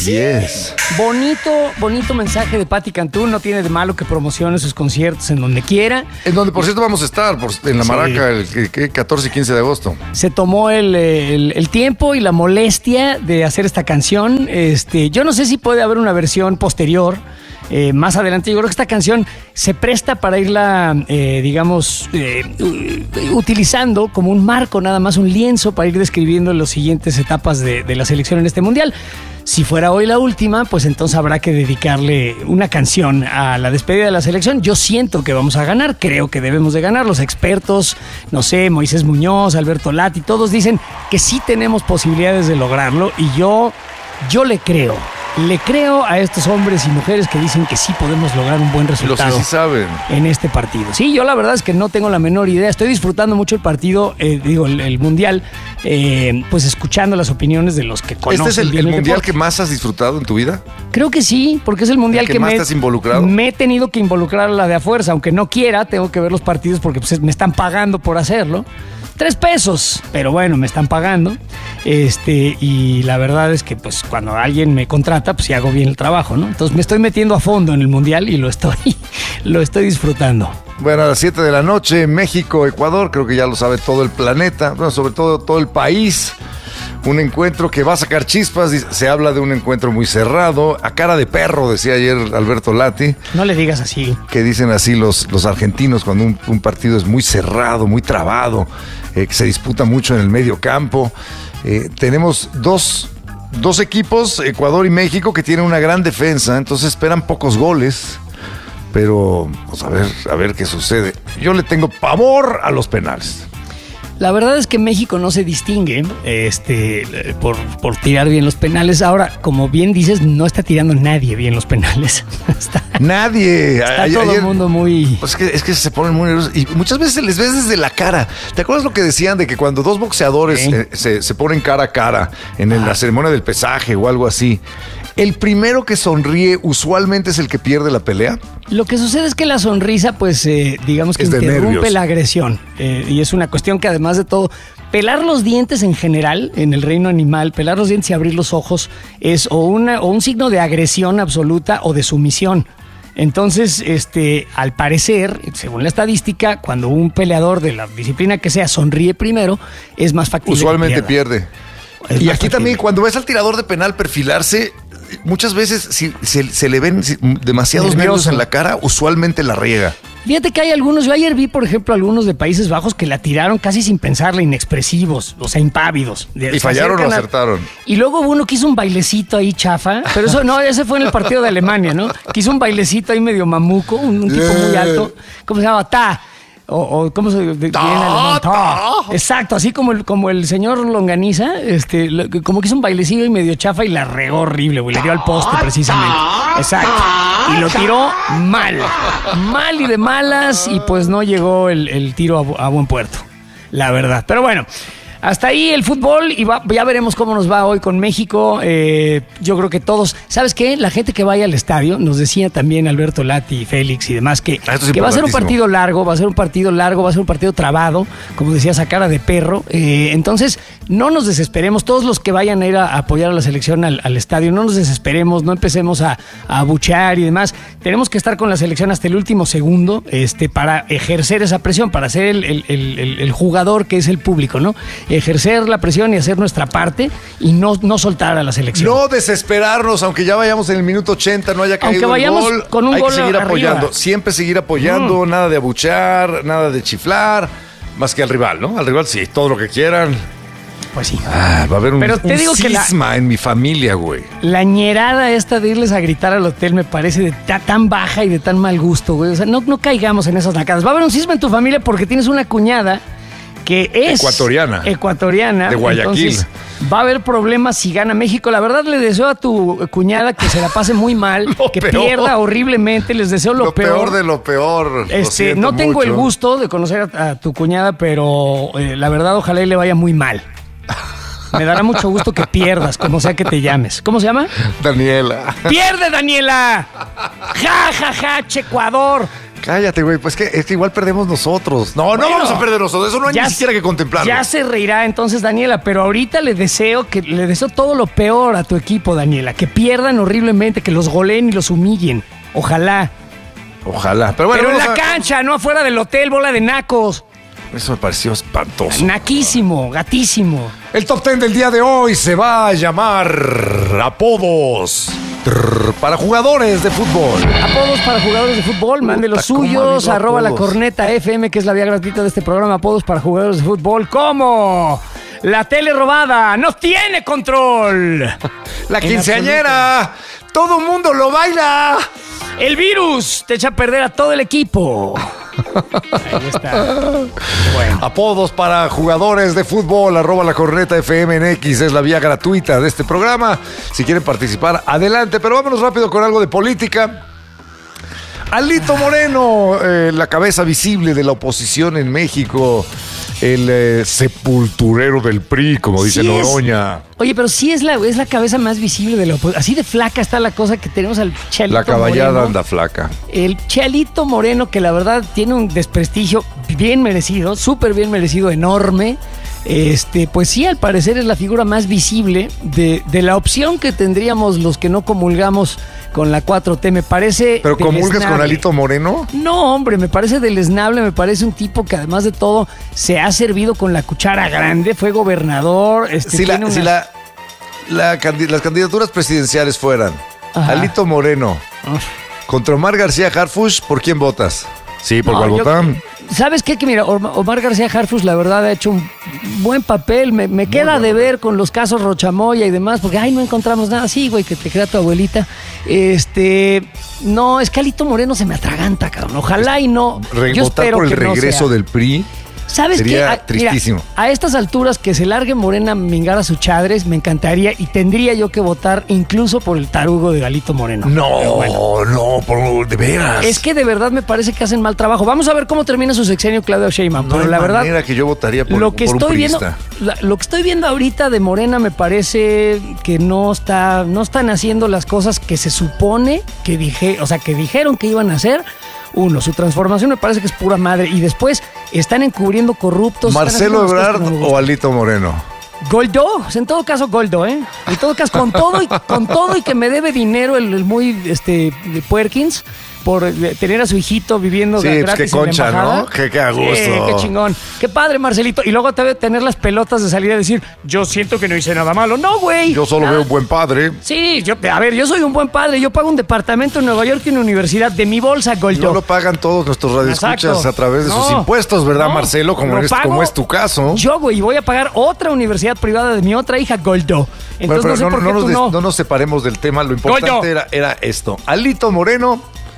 Yes. Bonito mensaje de Patti Cantú. No tiene de malo que promocione sus conciertos en donde quiera. En donde, por cierto, vamos a estar en la Maraca el 14 y 15 de agosto. Se tomó el tiempo y la molestia de hacer esta canción. Yo no sé si puede haber una versión posterior. Más adelante, yo creo que esta canción se presta para irla, utilizando como un marco, nada más un lienzo para ir describiendo las siguientes etapas de la selección en este mundial. Si fuera hoy la última, pues entonces habrá que dedicarle una canción a la despedida de la selección. Yo siento que vamos a ganar, creo que debemos de ganar. Los expertos, no sé, Moisés Muñoz, Alberto Lati, todos dicen que sí tenemos posibilidades de lograrlo y yo le creo. Le creo a estos hombres y mujeres que dicen que sí podemos lograr un buen resultado. Los que sí saben. En este partido. Sí, yo la verdad es que no tengo la menor idea. Estoy disfrutando mucho el partido, el mundial, pues escuchando las opiniones de los que conocen. ¿Este es el mundial deporte que más has disfrutado en tu vida? Creo que sí, porque es el mundial que más te has involucrado. Me he tenido que involucrar a la de a fuerza, aunque no quiera, tengo que ver los partidos porque pues, me están pagando por hacerlo. $3, pero bueno, me están pagando. Y la verdad es que pues cuando alguien me contrata, pues sí hago bien el trabajo, ¿no? Entonces me estoy metiendo a fondo en el mundial y lo estoy disfrutando. Bueno, a las 7 de la noche, México, Ecuador, creo que ya lo sabe todo el planeta, bueno, sobre todo el país. Un encuentro que va a sacar chispas, se habla de un encuentro muy cerrado, a cara de perro, decía ayer Alberto Lati. No le digas así. Que dicen así los argentinos cuando un partido es muy cerrado, muy trabado, que se disputa mucho en el medio campo. Tenemos dos equipos, Ecuador y México, que tienen una gran defensa, entonces esperan pocos goles, pero pues a ver qué sucede. Yo le tengo pavor a los penales. La verdad es que México no se distingue por tirar bien los penales. Ahora, como bien dices, no está tirando nadie bien los penales. Nadie. Está todo el mundo muy... Pues es que se ponen muy nerviosos y muchas veces les ves desde la cara. ¿Te acuerdas lo que decían de que cuando dos boxeadores se ponen cara a cara en la ceremonia del pesaje o algo así, el primero que sonríe usualmente es el que pierde la pelea? Lo que sucede es que la sonrisa, pues, digamos que interrumpe la agresión. Y es una cuestión que, además de todo, pelar los dientes en general, en el reino animal, pelar los dientes y abrir los ojos es o un signo de agresión absoluta o de sumisión. Entonces, al parecer, según la estadística, cuando un peleador de la disciplina que sea sonríe primero, es más factible. Usualmente pierde. Y aquí también, cuando ves al tirador de penal perfilarse, muchas veces si se le ven demasiados nervios en la cara, usualmente la riega. Fíjate que hay algunos, yo ayer vi, por ejemplo, algunos de Países Bajos que la tiraron casi sin pensarla, inexpresivos, o sea, impávidos. ¿Y fallaron o acertaron? Y luego hubo uno que hizo un bailecito ahí chafa, pero eso no, ese fue en el partido de Alemania, ¿no? Que hizo un bailecito ahí medio mamuco, un tipo muy alto, ¿cómo se llama? O ¿cómo se viene alemán? Exacto, así como el señor Longaniza, como que hizo un bailecillo y medio chafa y la regó horrible, güey, le dio al poste precisamente. Exacto. Y lo tiró mal y de malas, y pues no llegó el tiro a buen puerto, la verdad. Pero bueno, hasta ahí el fútbol y ya veremos cómo nos va hoy con México. Yo creo que todos, ¿sabes qué? La gente que vaya al estadio, nos decía también Alberto Lati, Félix y demás, que va a ser un partido largo, va a ser un partido trabado, como decías, a cara de perro. Entonces, no nos desesperemos, todos los que vayan a ir a apoyar a la selección al estadio, no nos desesperemos, no empecemos a abuchear y demás. Tenemos que estar con la selección hasta el último segundo, para ejercer esa presión, para ser el jugador que es el público, ¿no? Ejercer la presión y hacer nuestra parte y no soltar a la selección. No desesperarnos, aunque ya vayamos en el minuto 80, no haya caído el gol. Con un hay gol que seguir arriba. apoyando, siempre seguir apoyando, nada de abuchear, nada de chiflar, más que al rival, ¿no? Al rival sí, todo lo que quieran. Pues sí. Va a haber un cisma en mi familia, güey. La ñerada esta de irles a gritar al hotel me parece de tan baja y de tan mal gusto, güey. O sea, no caigamos en esas nacadas. Va a haber un cisma en tu familia porque tienes una cuñada que es ecuatoriana de Guayaquil. Entonces, va a haber problemas si gana México. La verdad, le deseo a tu cuñada que se la pase muy mal, que pierda horriblemente. Les deseo lo peor. Lo peor de lo peor. No tengo mucho. el gusto de conocer a tu cuñada, pero la verdad, ojalá y le vaya muy mal. Me dará mucho gusto que pierdas, como sea que te llames. ¿Cómo se llama? Daniela. ¡Pierde, Daniela! ¡Ja, ja, ja, Ecuador! Cállate, güey, pues es que igual perdemos nosotros. No, bueno, no vamos a perder nosotros, eso no hay ni siquiera que contemplarlo. Ya se reirá entonces, Daniela, pero ahorita le deseo todo lo peor a tu equipo, Daniela, que pierdan horriblemente, que los goleen y los humillen. Ojalá. Pero bueno, en la cancha, no afuera del hotel, bola de nacos. Eso me pareció espantoso. Naquísimo, gatísimo. El top 10 del día de hoy se va a llamar apodos para jugadores de fútbol. Apodos para jugadores de fútbol, mande los suyos, @lacorneta_FM, que es la vía gratuita de este programa. Apodos para jugadores de fútbol, ¿cómo? La tele robada no tiene control. La quinceañera, todo mundo lo baila. El virus te echa a perder a todo el equipo. Ahí está. Bueno. Apodos para jugadores de fútbol, @lacorneta_FM en X es la vía gratuita de este programa. Si quieren participar, adelante. Pero vámonos rápido con algo de política. Alito Moreno, la cabeza visible de la oposición en México, el sepulturero del PRI, como dice Noroña. Oye, pero sí es la cabeza más visible de la oposición. Así de flaca está la cosa que tenemos al Chalito Moreno. La caballada anda flaca. El Chalito Moreno, que la verdad tiene un desprestigio bien merecido, súper bien merecido, enorme. Pues sí, al parecer es la figura más visible de la opción que tendríamos los que no comulgamos con la 4T, me parece. ¿Pero comulgas con Alito Moreno? No, hombre, me parece deleznable, me parece un tipo que además de todo se ha servido con la cuchara grande, fue gobernador. Si las candidaturas presidenciales fueran Alito Moreno contra Omar García Harfuch, ¿por quién votas? Sí, por Bogotá. ¿Sabes qué? Que mira, Omar García Harfuch la verdad ha hecho un buen papel. Me queda de ver con los casos Rochamoya y demás, porque no encontramos nada. Sí, güey, que te crea tu abuelita. No, es que Alito Moreno se me atraganta, cabrón. Ojalá y no. Yo espero por el que regreso del PRI. ¿Sabes sería qué? Tristísimo. Mira, a estas alturas que se largue Morena a mingar a sus chadres, me encantaría y tendría yo que votar incluso por el tarugo de Alito Moreno. De veras. Es que de verdad me parece que hacen mal trabajo. Vamos a ver cómo termina su sexenio Claudia Sheinbaum. No pero hay la verdad, manera que yo votaría por un priista. Lo que estoy viendo ahorita de Morena me parece que no están haciendo las cosas que se supone que dijeron que iban a hacer. Uno, su transformación me parece que es pura madre. Y después están encubriendo corruptos. ¿Marcelo Ebrard o Alito Moreno? Goldo, en todo caso Goldo, En todo caso, con todo y que me debe dinero el muy Puerkins por tener a su hijito viviendo gratis pues qué concha, en la embajada. ¿no? Qué a gusto. Sí, qué chingón. Qué padre, Marcelito. Y luego te debe tener las pelotas de salir a decir, yo siento que no hice nada malo. No, güey. Yo solo veo un buen padre. Sí, yo soy un buen padre. Yo pago un departamento en Nueva York y una universidad de mi bolsa, Goldo. No lo pagan todos nuestros radioescuchas a través de sus impuestos, ¿verdad, Marcelo? Como es tu caso. Yo, güey, voy a pagar otra universidad privada de mi otra hija, Goldo. Entonces no sé por qué tú no. No nos separemos del tema. Lo importante era esto. Alito Moreno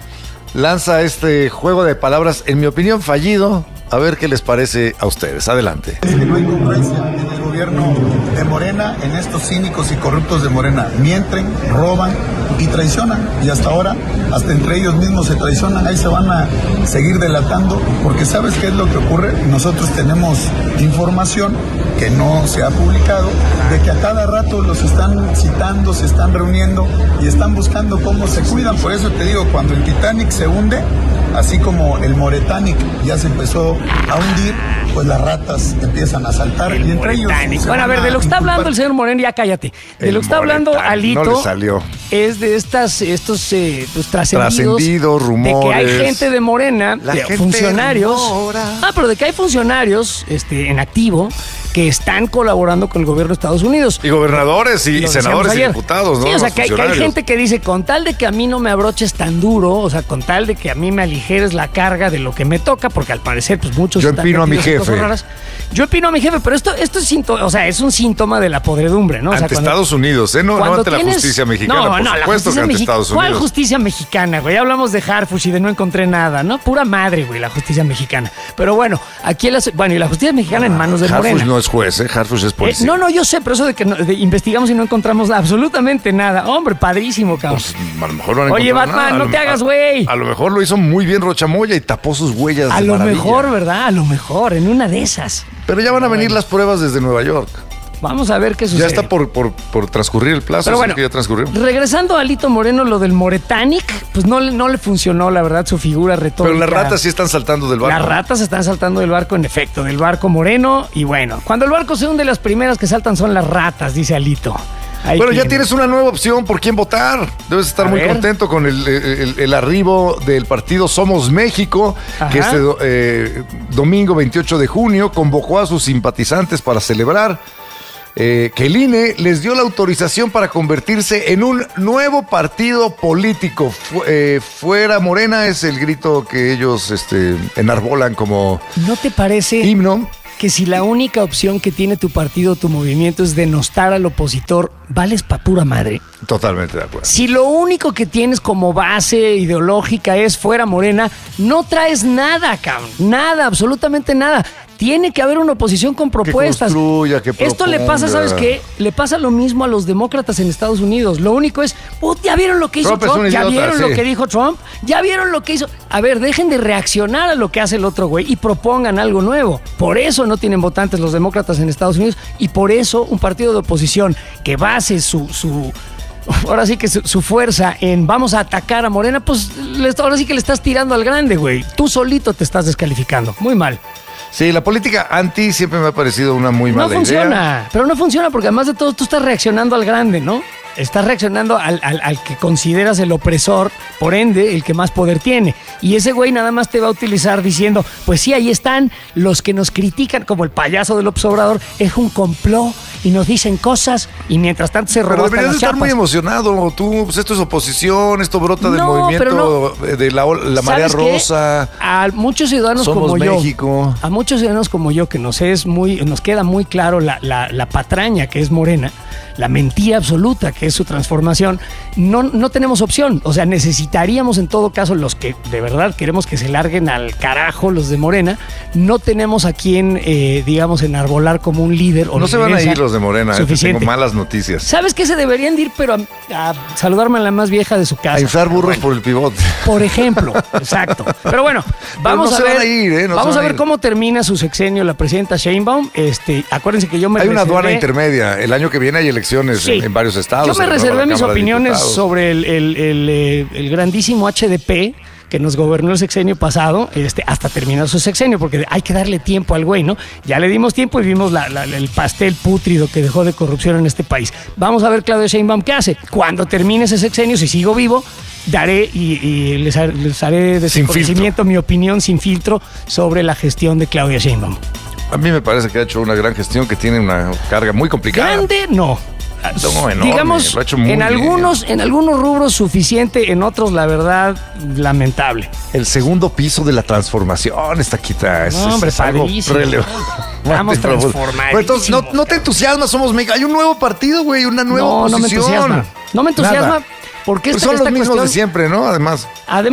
lanza este juego de palabras, en mi opinión, fallido. A ver qué les parece a ustedes. Adelante. Es que no hay congruencia en el gobierno de Morena, en estos cínicos y corruptos de Morena. Mienten, roban y traicionan. Y hasta ahora, hasta entre ellos mismos se traicionan. Ahí se van a seguir delatando, porque ¿sabes qué es lo que ocurre? Nosotros tenemos información que no se ha publicado, de que a cada rato los están citando, se están reuniendo y están buscando cómo se cuidan. Por eso te digo, cuando el Titanic se hunde, así como el Moretanic ya se empezó a hundir, pues las ratas empiezan a saltar. Y entre ellos. Bueno, a ver, de lo que está hablando el señor Moreno, ya cállate. De lo que está hablando Alito, no le salió. Es de estos trascendidos rumores. De que hay gente de Morena, funcionarios. Pero de que hay funcionarios en activo que están colaborando con el gobierno de Estados Unidos. Y gobernadores y senadores y diputados, ¿no? Sí, o sea, que hay gente que dice, con tal de que a mí no me abroches tan duro, o sea, con tal de que a mí me aligeres la carga de lo que me toca, porque al parecer, pues muchos... Yo empino a mi jefe. Yo empino a mi jefe, pero esto es un síntoma de la podredumbre, ¿no? Ante Estados Unidos, ¿eh? No ante la justicia mexicana, por supuesto que ante Estados Unidos. ¿Cuál justicia mexicana, güey? Ya hablamos de Harfuch y de no encontré nada, ¿no? Pura madre, güey, la justicia mexicana. Pero bueno, y la justicia mexicana en manos de Morena. Harfuch no es juez, ¿eh? Harfuch es policía. No, yo sé, pero eso de que investigamos y no encontramos absolutamente nada. Hombre, padrísimo, cabrón. Pues, a lo mejor no han Oye, Batman, nada. no te hagas, güey. A lo mejor lo hizo muy bien Rochamoya y tapó sus huellas. A lo mejor, ¿verdad? A lo mejor, en una de esas. Pero ya van a venir las pruebas desde Nueva York. Vamos a ver qué sucede. Ya está por transcurrir el plazo. Pero bueno, que ya transcurrió. Regresando a Alito Moreno, lo del Moretanic, pues no le funcionó, la verdad, su figura retórica. Pero las ratas sí están saltando del barco. Las ratas están saltando del barco, en efecto, del barco Moreno. Y bueno, cuando el barco se hunde, las primeras que saltan son las ratas, dice Alito. Bueno, ya tienes una nueva opción por quién votar. Debes estar muy contento con el arribo del partido Somos México, que este domingo 28 de junio convocó a sus simpatizantes para celebrar que el INE les dio la autorización para convertirse en un nuevo partido político. Fuera Morena es el grito que ellos enarbolan como ¿no te parece himno? Que si la única opción que tiene tu partido, tu movimiento es denostar al opositor, vales pa' pura madre? Totalmente de acuerdo. Si lo único que tienes como base ideológica es fuera Morena, no traes nada, cabrón. Nada, absolutamente nada. Tiene que haber una oposición con propuestas. Que construya, que proponga. Esto le pasa, ¿sabes qué? Le pasa lo mismo a los demócratas en Estados Unidos. Lo único es, ¿ya vieron lo que hizo Trump? ¿Ya vieron lo que dijo Trump? ¿Ya vieron lo que hizo? A ver, dejen de reaccionar a lo que hace el otro güey y propongan algo nuevo. Por eso no tienen votantes los demócratas en Estados Unidos y por eso un partido de oposición que base ahora sí que su fuerza en vamos a atacar a Morena, pues ahora sí que le estás tirando al grande, güey. Tú solito te estás descalificando. Muy mal. Sí, la política anti siempre me ha parecido una muy mala idea. No funciona, pero no funciona porque además de todo tú estás reaccionando al grande, ¿no? Estás reaccionando al que consideras el opresor, por ende, el que más poder tiene. Y ese güey nada más te va a utilizar diciendo, pues sí, ahí están los que nos critican, como el payaso del López Obrador, es un complot y nos dicen cosas y mientras tanto se roban. Pero deberías estar muy emocionado. Tú, pues esto es oposición, esto brota del movimiento de la marea rosa. A muchos ciudadanos Somos como México. A muchos ciudadanos como yo, que nos queda muy claro la patraña que es Morena, la mentira absoluta que es su transformación, no tenemos opción. O sea, necesitaríamos en todo caso, los que de verdad queremos que se larguen al carajo, los de Morena, no tenemos a quien, digamos, enarbolar como un líder. O no se van a ir los de Morena, tengo malas noticias. ¿Sabes qué se deberían ir? Pero a saludarme a la más vieja de su casa. A inflar burros por el pivote. Por ejemplo, exacto. Pero bueno, vamos a ver cómo termina su sexenio la presidenta Sheinbaum. Acuérdense que yo me Hay una aduana intermedia. El año que viene hay elecciones en varios estados. Yo me reservé mis opiniones sobre el grandísimo HDP que nos gobernó el sexenio pasado, hasta terminar su sexenio, porque hay que darle tiempo al güey, ¿no? Ya le dimos tiempo y vimos el pastel pútrido que dejó de corrupción en este país. Vamos a ver Claudia Sheinbaum qué hace. Cuando termine ese sexenio, si sigo vivo, daré y les haré de su conocimiento mi opinión sin filtro sobre la gestión de Claudia Sheinbaum. A mí me parece que ha hecho una gran gestión que tiene una carga muy complicada. Grande, no. Enorme, digamos, lo ha hecho muy en algunos rubros suficiente, en otros, la verdad, lamentable. El segundo piso de la transformación está quita. Hombre, es algo relevante. Vamos transformar. Entonces, no te entusiasmas, Somos México. Hay un nuevo partido, güey, una nueva oposición. No me entusiasma. Nada. Porque pues son los mismos de siempre, ¿no? Además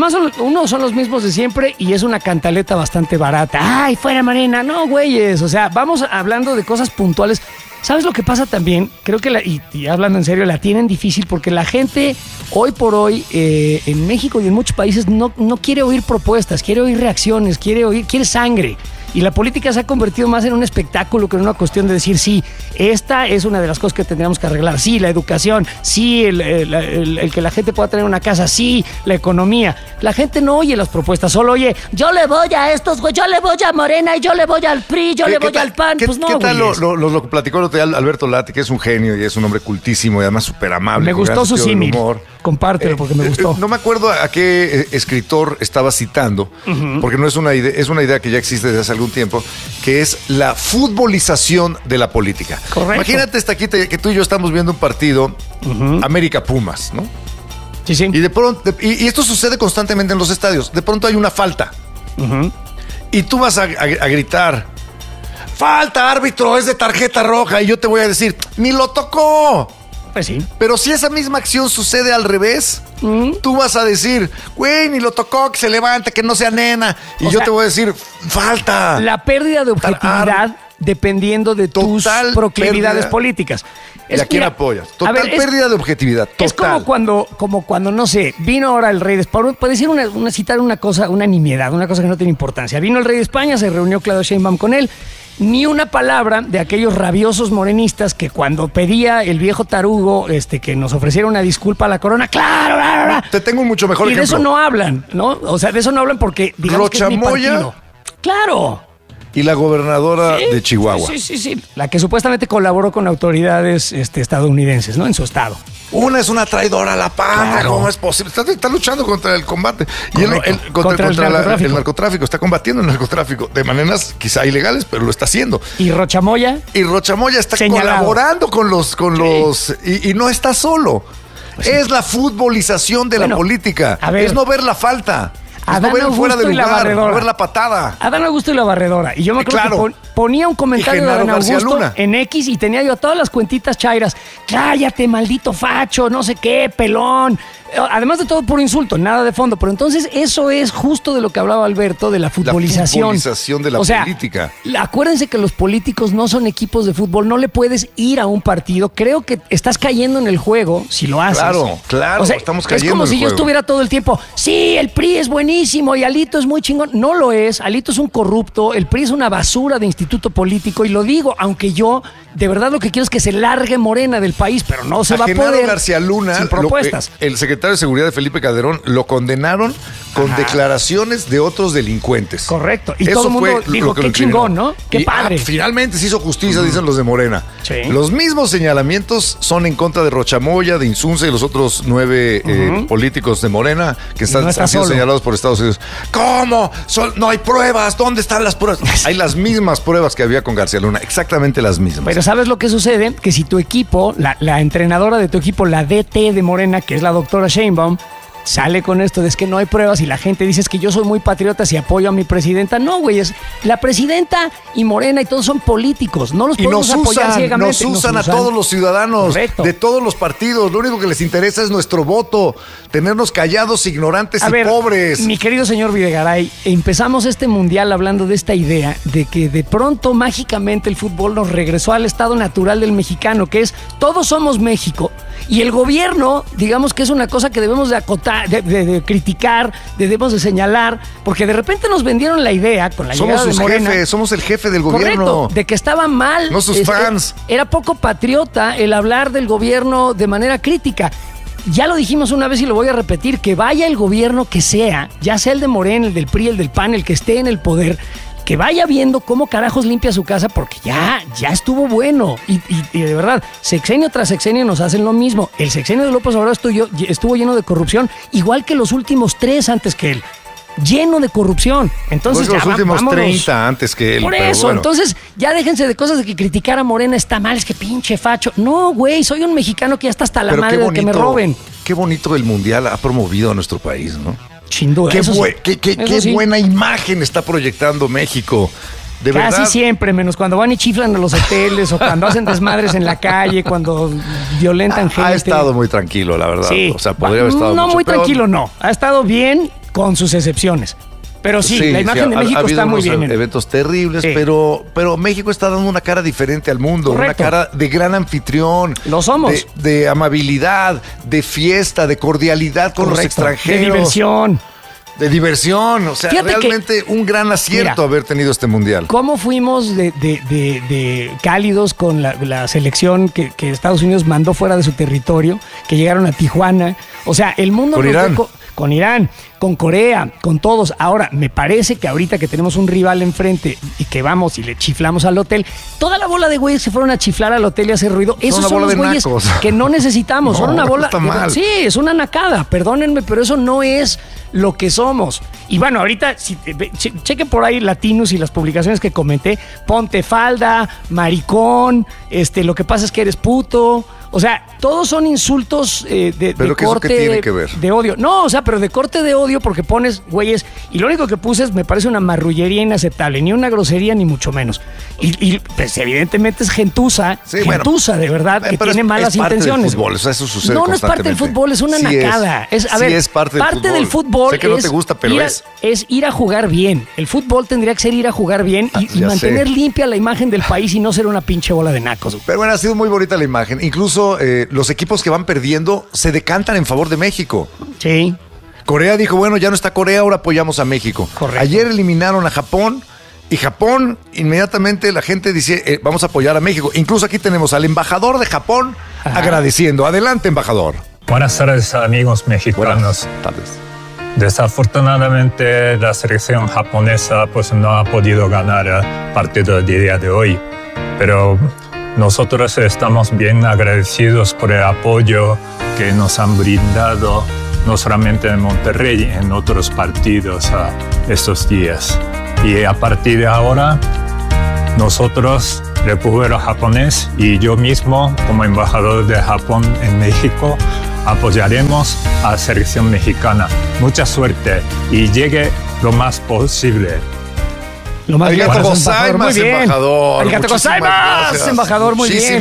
son los mismos de siempre y es una cantaleta bastante barata. ¡Ay, fuera Morena! No, güeyes. O sea, vamos hablando de cosas puntuales. ¿Sabes lo que pasa también? Creo que, y hablando en serio, la tienen difícil porque la gente hoy por hoy en México y en muchos países no quiere oír propuestas, quiere oír reacciones, quiere sangre. Y la política se ha convertido más en un espectáculo que en una cuestión de decir, sí, esta es una de las cosas que tendríamos que arreglar. Sí, la educación, sí, el que la gente pueda tener una casa, sí, la economía. La gente no oye las propuestas, solo oye, yo le voy a estos, güey, yo le voy a Morena y yo le voy al PRI, yo le voy al PAN. Pues no, ¿qué tal lo platicó el otro día Alberto Lati, que es un genio y es un hombre cultísimo y además súper amable? Me gustó su símil. Compártelo porque me gustó. No me acuerdo a qué escritor estaba citando, porque no es una idea, es una idea que ya existe desde hace algún tiempo, que es la futbolización de la política. Correcto. Imagínate, Estaquita, que tú y yo estamos viendo un partido América Pumas, ¿no? Sí, sí. Y de pronto, y esto sucede constantemente en los estadios. De pronto hay una falta. Y tú vas a gritar, ¡falta, árbitro! Es de tarjeta roja. Y yo te voy a decir, ¡ni lo tocó! Pues sí. Pero si esa misma acción sucede al revés, tú vas a decir, güey, ni lo tocó, que se levante, que no sea nena. Y yo te voy a decir, falta. La pérdida de objetividad dependiendo de tus proclividades políticas. ¿Y a quién apoyas? Total pérdida de objetividad. Total. Es como cuando, no sé, vino ahora el rey de España, puede decir citar una cosa, una nimiedad, una cosa que no tiene importancia. Vino el rey de España, se reunió Claudia Sheinbaum con él ni una palabra de aquellos rabiosos morenistas que cuando pedía el viejo tarugo que nos ofreciera una disculpa a la corona, ¡claro! Te tengo un mucho mejor ejemplo. Y de eso no hablan, ¿no? O sea, de eso no hablan porque, digamos, Rocha que es mi Moya. partido. ¡Claro! Y la gobernadora de Chihuahua. Sí. La que supuestamente colaboró con autoridades estadounidenses, ¿no? En su estado. Una es una traidora a la patria. Claro. ¿Cómo es posible? Está luchando contra el combate. Correcto. Y Contra el narcotráfico. el narcotráfico. Está combatiendo el narcotráfico. De maneras quizá ilegales, pero lo está haciendo. ¿Y Rocha Moya? Y Rocha Moya está Señalado. colaborando con los... Y no está solo. Pues es la futbolización de la política. A ver. Es no ver la falta. Es Adán no ver fuera Augusto de y la lugar. barredora. No ver la patada. Adán Augusto y la barredora. Y yo me acuerdo Claro. que ponía un comentario Y de Genaro Adán García Augusto Luna. en X y tenía yo todas las cuentitas chairas. Cállate, maldito facho, no sé qué, pelón. Además de todo, puro insulto, nada de fondo. Pero entonces eso es justo de lo que hablaba Alberto, de la futbolización. La futbolización de la política. Acuérdense que los políticos no son equipos de fútbol. No le puedes ir a un partido. Creo que estás cayendo en el juego si lo haces. Claro, O sea, estamos cayendo es como en el si yo juego. estuviera todo el tiempo, sí, el PRI es buenísimo y Alito es muy chingón. No lo es, Alito es un corrupto, el PRI es una basura de instituto político y lo digo, aunque yo de verdad lo que quiero es que se largue Morena del país, pero no se va a Genaro poder. García Luna, sin propuestas. el secretario de Seguridad de Felipe Calderón, lo condenaron con declaraciones de otros delincuentes. Correcto. Y Eso todo el mundo fue dijo, lo que qué lo incriminó. chingón, ¿no? Qué padre. Finalmente se hizo justicia, dicen los de Morena. Sí. Los mismos señalamientos son en contra de Rocha Moya, de Insunza y los otros 9 políticos de Morena que están No está siendo solo. señalados por Estados Unidos. ¿Cómo? No hay pruebas. ¿Dónde están las pruebas? Hay las mismas pruebas que había con García Luna, exactamente las mismas. Pero ¿sabes lo que sucede? Que si tu equipo, la entrenadora de tu equipo, la DT de Morena, que es la doctora Sheinbaum, sale con esto de es que no hay pruebas y la gente dice es que yo soy muy patriota si apoyo a mi presidenta. No, güey, es la presidenta y Morena y todos son políticos. No los Y podemos apoyar ciegamente. nos usan a todos los ciudadanos. Correcto. De todos los partidos. Lo único que les interesa es nuestro voto. Tenernos callados, ignorantes A y ver, pobres. mi querido señor Videgaray, empezamos este mundial hablando de esta idea de que de pronto mágicamente el fútbol nos regresó al estado natural del mexicano, que es todos somos México. Y el gobierno, digamos que es una cosa que debemos de acotar, de criticar, debemos de señalar, porque de repente nos vendieron la idea con la Somos llegada de sus Morena. jefes, somos el jefe del gobierno. Correcto, de que estaba mal. No sus fans. Era poco patriota el hablar del gobierno de manera crítica. Ya lo dijimos una vez y lo voy a repetir, que vaya el gobierno que sea, ya sea el de Morena, el del PRI, el del PAN, el que esté en el poder, que vaya viendo cómo carajos limpia su casa, porque ya estuvo bueno. Y de verdad, sexenio tras sexenio nos hacen lo mismo. El sexenio de López Obrador estuvo lleno de corrupción, igual que los últimos 3 antes que él. Lleno de corrupción. Entonces Pues ya los últimos vámonos. 30 antes que él. Por pero eso, bueno. entonces ya déjense de cosas de que criticar a Morena está mal, es que pinche facho. No, güey, soy un mexicano que ya está hasta la Pero madre de que me roben. Qué bonito el Mundial ha promovido a nuestro país, ¿no? Sin duda. Qué, eso sí. qué sí. buena imagen está proyectando México. De Casi verdad. siempre, menos cuando van y chiflan a los hoteles o cuando hacen desmadres en la calle, cuando violentan gente. Ha estado muy tranquilo, la verdad. Sí. O sea, podría haber estado No, mucho muy peor. tranquilo, no. Ha estado bien con sus excepciones. Pero sí, la imagen de ha México habido está muy unos bien. eventos terribles, Sí. pero México está dando una cara diferente al mundo, Correcto. una cara de gran anfitrión. Lo somos. De amabilidad, de fiesta, de cordialidad con los Correcto. extranjeros. De diversión. De diversión. O sea, Fíjate realmente un gran acierto Mira, haber tenido este mundial. ¿Cómo fuimos de cálidos con la selección que Estados Unidos mandó fuera de su territorio, que llegaron a Tijuana? O sea, el mundo... Con nos Irán. ve con Irán, con Corea, con todos. Ahora, me parece que ahorita que tenemos un rival enfrente y que vamos y le chiflamos al hotel, toda la bola de güeyes se fueron a chiflar al hotel y a hacer ruido. Esos una son bola los de güeyes nacos. que no necesitamos. Son No, una bola... está mal. Sí, es una nacada, perdónenme, pero eso no es lo que somos. Y bueno, ahorita, si cheque por ahí Latinos y las publicaciones que comenté, ponte falda, maricón, lo que pasa es que eres puto. O sea, todos son insultos de ¿Pero qué corte eso qué tiene que ver? de odio. No, o sea, pero de corte de odio porque pones güeyes. Y lo único que puse me parece una marrullería inaceptable. Ni una grosería, ni mucho menos. Y pues evidentemente es gentuza. Sí, bueno. gentuza, de verdad, que Pero tiene malas es parte intenciones. Del fútbol, o sea, eso sucede No, no es parte del constantemente. fútbol, es una Sí nacada. A ver, sí es parte del fútbol Sé que no es te gusta, pero es ir a jugar bien. El fútbol tendría que ser ir a jugar bien y ya mantener sé. limpia la imagen del país y no ser una pinche bola de nacos. Pero bueno, ha sido muy bonita la imagen. Incluso los equipos que van perdiendo se decantan en favor de México. Sí. Corea dijo, bueno, ya no está Corea, ahora apoyamos a México. Correcto. Ayer eliminaron a Japón Y Japón, inmediatamente la gente dice, vamos a apoyar a México. Incluso aquí tenemos al embajador de Japón agradeciendo. Adelante, embajador. Buenas tardes, amigos mexicanos. Buenas tardes. Desafortunadamente, la selección japonesa pues, no ha podido ganar el partido del día de hoy. Pero nosotros estamos bien agradecidos por el apoyo que nos han brindado, no solamente en Monterrey, en otros partidos estos días. Y a partir de ahora, nosotros, el pueblo japonés y yo mismo, como embajador de Japón en México, apoyaremos a la selección mexicana. Mucha suerte y llegue lo más posible. Lo más Arigato bien, gozaimasu, muy bien. embajador. Arigato Muchísimas gozaimasu, gracias. embajador, muy bien.